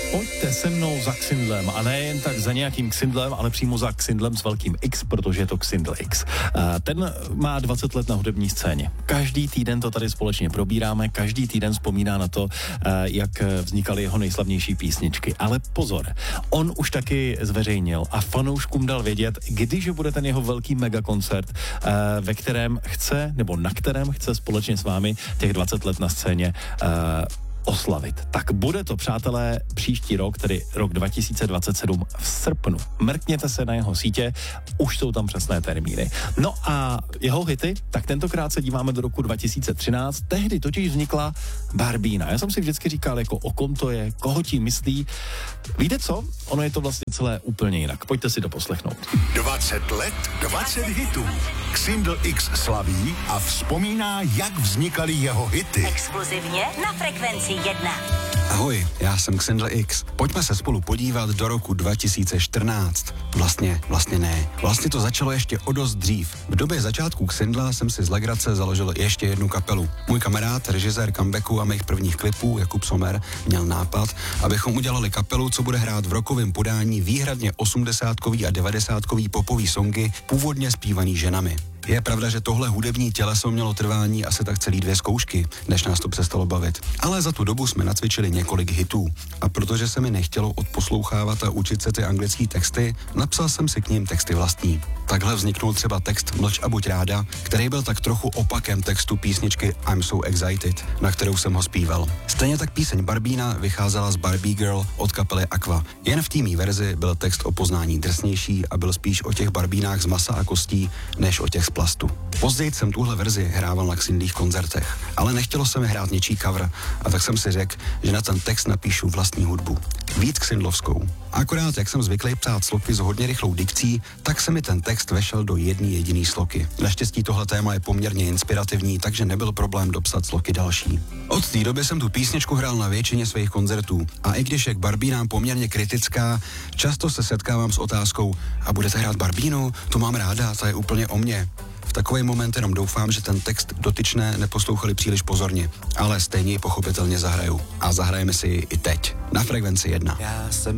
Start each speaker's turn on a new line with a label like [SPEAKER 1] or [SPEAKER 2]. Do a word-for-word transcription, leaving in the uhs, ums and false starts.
[SPEAKER 1] Pojďte se mnou za Xindlem a ne jen tak za nějakým Xindlem, ale přímo za Xindlem s velkým X, protože je to Xindl X. Ten má dvacet let na hudební scéně. Každý týden to tady společně probíráme, každý týden vzpomíná na to, jak vznikaly jeho nejslavnější písničky. Ale pozor, on už taky zveřejnil a fanouškům dal vědět, když bude ten jeho velký megakoncert, ve kterém chce, nebo na kterém chce společně s vámi těch dvacet let na scéně oslavit. Tak bude to, přátelé, příští rok, tedy rok dva tisíce dvacet sedm v srpnu. Mrkněte se na jeho sítě, už jsou tam přesné termíny. No a jeho hity, tak tentokrát se díváme do roku dva tisíce třináct, tehdy totiž vznikla Barbína. Já jsem si vždycky říkal, jako o kom to je, koho tím myslí. Víte co? Ono je to vlastně celé úplně jinak. Pojďte si to poslechnout.
[SPEAKER 2] dvacet let, dvacet hitů. Xindl X slaví a vzpomíná, jak vznikaly jeho hity.
[SPEAKER 3] Exkluzivně na Frekvenci jedna.
[SPEAKER 4] Ahoj, já jsem Xindl X. Pojďme se spolu podívat do roku dva tisíce čtrnáct. Vlastně, vlastně ne. Vlastně to začalo ještě o dost dřív. V době začátku Xindla jsem si z legrace založil ještě jednu kapelu. Můj kamarád, režisér comebacku a mých prvních klipů, Jakub Sommer, měl nápad, abychom udělali kapelu, co bude hrát v rockovém podání výhradně osmdesátkový a devadesátkový popový songy, původně zpívaný ženami. Je pravda, že tohle hudební těleso mělo trvání asi tak celý dvě zkoušky, než nás to přestalo bavit. Ale za tu dobu jsme nacvičili několik hitů. A protože se mi nechtělo odposlouchávat a učit se ty anglické texty, napsal jsem si k ním texty vlastní. Takhle vzniknul třeba text Mlč a buď ráda, který byl tak trochu opakem textu písničky I'm So Excited, na kterou jsem ho zpíval. Stejně tak píseň Barbína vycházela z Barbie Girl od kapely Aqua. Jen v té mý verzi byl text o poznání drsnější a byl spíš o těch barbínách z masa a kostí, než o těch z plastu. Později jsem tuhle verzi hrával na Xindlých koncertech, ale nechtělo se mi hrát něčí cover, a tak jsem si řekl, že na ten text napíšu vlastní hudbu. Víc xindlovskou. Akorát, jak jsem zvyklý psát sloky s hodně rychlou dikcí, tak se mi ten text vešel do jedné jediné sloky. Naštěstí tohle téma je poměrně inspirativní, takže nebyl problém dopsat sloky další. Od té doby jsem tu písničku hrál na většině svých koncertů a i když je k Barbínám poměrně kritická, často se setkávám s otázkou: a budete hrát Barbínu? To mám ráda, ta je úplně o mně. V takový moment jenom doufám, že ten text dotyčné neposlouchali příliš pozorně, ale stejně ji pochopitelně zahraju. A zahrajeme si ji i teď, na Frekvenci jedna.
[SPEAKER 5] Já jsem